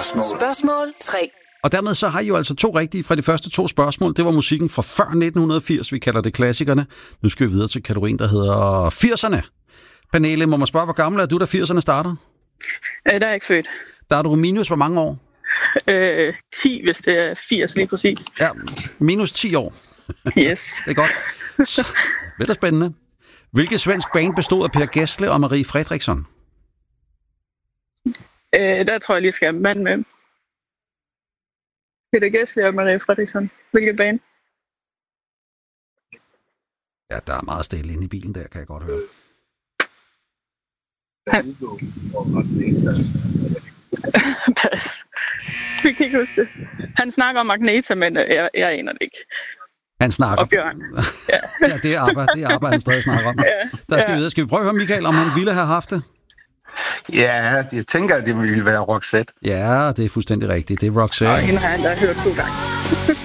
Spørgsmål 3. Og dermed så har I jo altså 2 rigtige fra de første 2 spørgsmål. Det var musikken fra før 1980, vi kalder det klassikerne. Nu skal vi videre til kategorien, der hedder 80'erne. Pernille, må man spørge, hvor gammel er du, da 80'erne starter? Der er jeg ikke født. Der er du minus hvor mange år? 10, hvis det er 80 lige præcis. Ja, minus 10 år. Yes. Det er godt. Så, det er spændende. Hvilket svensk band bestod af Per Gessle og Marie Fredriksson? Der tror jeg lige skal have mand med. Peter Gessle og Marie Fredriksson. Hvilket band? Ja, der er meget stille inde i bilen der, kan jeg godt høre. Pas. Vi kan ikke huske det. Han snakker om Agneta, men jeg aner det ikke. Han snakker. Og Bjørn. Ja, ja det er ABBA, han stadig snakker om. Ja. Der skal vi videre. Skal vi prøve at høre Michael, om han ville have haft det? Ja, jeg tænker, at det ville være Roxette. Ja, det er fuldstændig rigtigt. Det er Roxette. Og hende har jeg da hørt 2 gange.